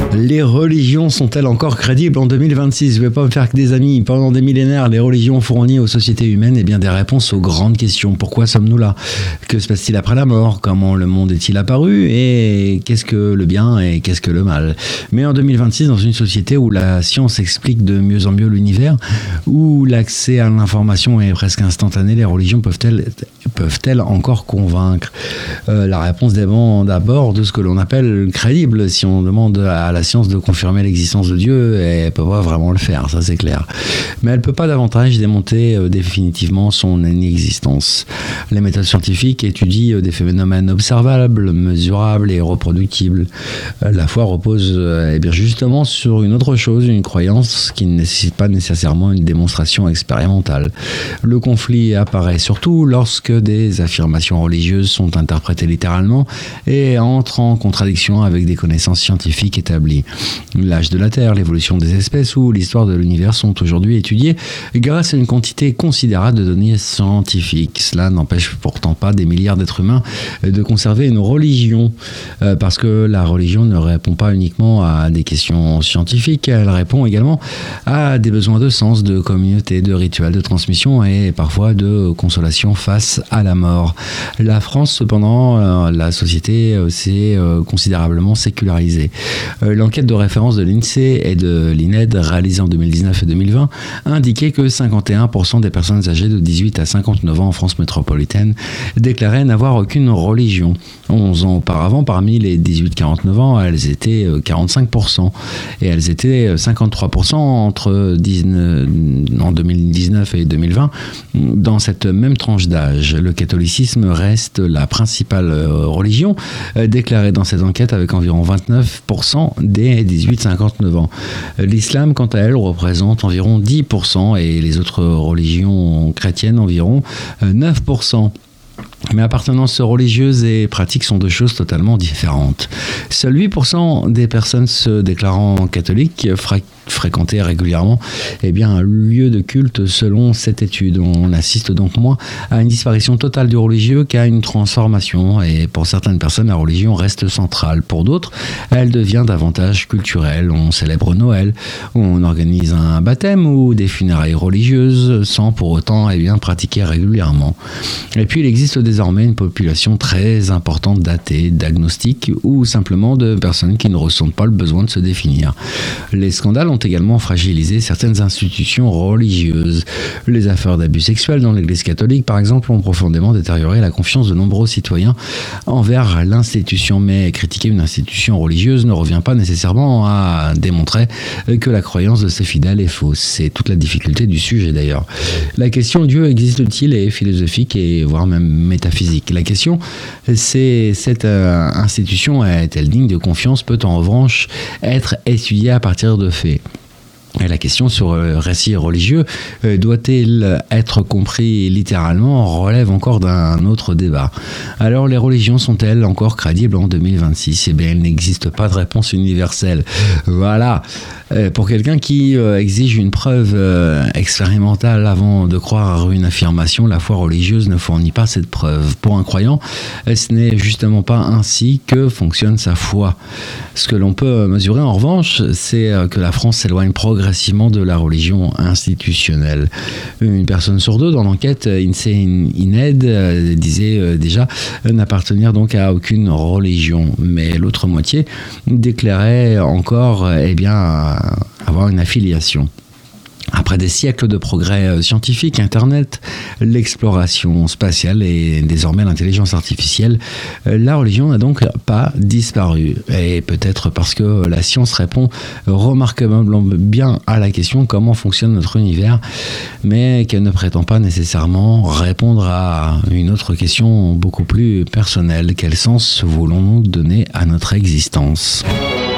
Les religions sont-elles encore crédibles en 2026 ? Je ne vais pas me faire que des amis. Pendant des millénaires, les religions ont fourni aux sociétés humaines des réponses aux grandes questions. Pourquoi sommes-nous là ? Que se passe-t-il après la mort ? Comment le monde est-il apparu ? Et qu'est-ce que le bien et qu'est-ce que le mal ? Mais en 2026, dans une société où la science explique de mieux en mieux l'univers, où l'accès à l'information est presque instantané, les religions peuvent-elles encore convaincre ? La réponse dépend d'abord de ce que l'on appelle crédible. Si on demande à la science de confirmer l'existence de Dieu, elle ne peut pas vraiment le faire, ça c'est clair. Mais elle ne peut pas davantage démonter définitivement son inexistence. Les méthodes scientifiques étudient des phénomènes observables, mesurables et reproductibles. La foi repose justement sur une autre chose, une croyance qui ne nécessite pas nécessairement une démonstration expérimentale. Le conflit apparaît surtout lorsque des affirmations religieuses sont interprétées littéralement et entrent en contradiction avec des connaissances scientifiques établies. L'âge de la Terre, l'évolution des espèces ou l'histoire de l'univers sont aujourd'hui étudiés grâce à une quantité considérable de données scientifiques. Cela n'empêche pourtant pas des milliards d'êtres humains de conserver une religion, parce que la religion ne répond pas uniquement à des questions scientifiques, elle répond également à des besoins de sens, de communauté, de rituels, de transmission et parfois de consolation face à la mort. La France, cependant, la société s'est considérablement sécularisée. L'enquête de référence de l'INSEE et de l'INED réalisée en 2019 et 2020 indiquait que 51% des personnes âgées de 18 à 59 ans en France métropolitaine déclaraient n'avoir aucune religion. 11 ans auparavant, parmi les 18-49 ans, elles étaient 45% et elles étaient 53% en 2019 et 2020 dans cette même tranche d'âge. Le catholicisme reste la principale religion déclarée dans cette enquête avec environ 29% des 18-59 ans. L'islam, quant à elle, représente environ 10% et les autres religions chrétiennes environ 9%. Mais appartenance religieuse et pratique sont deux choses totalement différentes. Seuls 8% des personnes se déclarant catholiques fréquentaient régulièrement un lieu de culte selon cette étude. On assiste donc moins à une disparition totale du religieux qu'à une transformation. Et pour certaines personnes, la religion reste centrale. Pour d'autres, elle devient davantage culturelle. On célèbre Noël, on organise un baptême ou des funérailles religieuses sans pour autant pratiquer régulièrement. Et puis il existe désormais une population très importante d'athées, d'agnostiques ou simplement de personnes qui ne ressentent pas le besoin de se définir. Les scandales ont également fragilisé certaines institutions religieuses. Les affaires d'abus sexuels dans l'Église catholique, par exemple, ont profondément détérioré la confiance de nombreux citoyens envers l'institution. Mais critiquer une institution religieuse ne revient pas nécessairement à démontrer que la croyance de ses fidèles est fausse. C'est toute la difficulté du sujet d'ailleurs. La question Dieu existe-t-il est philosophique et voire même métaphysique. La question, c'est cette institution est-elle digne de confiance ? Peut en revanche être étudiée à partir de faits ? Et la question sur le récit religieux, doit-il être compris littéralement, relève encore d'un autre débat. Alors les religions sont-elles encore crédibles en 2026 ? Il n'existe pas de réponse universelle. Voilà. Pour quelqu'un qui exige une preuve expérimentale avant de croire à une affirmation, la foi religieuse ne fournit pas cette preuve. Pour un croyant, ce n'est justement pas ainsi que fonctionne sa foi. Ce que l'on peut mesurer en revanche, c'est que la France s'éloigne progressivement de la religion institutionnelle. Une personne sur deux dans l'enquête INSEE-INED disait déjà n'appartenir donc à aucune religion. Mais l'autre moitié déclarait encore avoir une affiliation. Après des siècles de progrès scientifiques, Internet, l'exploration spatiale et désormais l'intelligence artificielle, la religion n'a donc pas disparu. Et peut-être parce que la science répond remarquablement bien à la question comment fonctionne notre univers, mais qu'elle ne prétend pas nécessairement répondre à une autre question beaucoup plus personnelle. Quel sens voulons-nous donner à notre existence ?